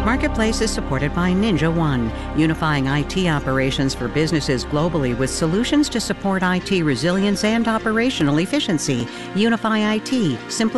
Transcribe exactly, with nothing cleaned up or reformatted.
Marketplace is supported by Ninja One, unifying I T operations for businesses globally with solutions to support I T resilience and operational efficiency. Unify I T, simplify